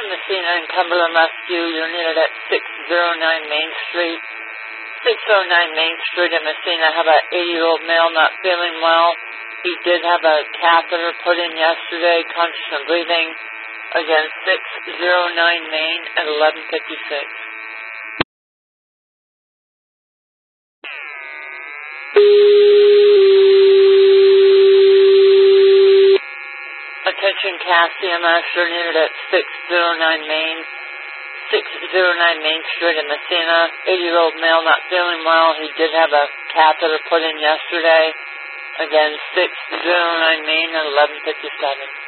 Messina and Cumberland Rescue. You're needed at 609 Main Street. 609 Main Street in Messina. Have an 80-year-old male not feeling well. He did have a catheter put in yesterday, conscious and breathing. Again, 609 Main at 11:56. Attention CAS CMS, you're needed at 609 Main. 609 Main Street in Messina. 80-year-old male not feeling well. He did have a catheter put in yesterday. Again, 609 Main at 11:57.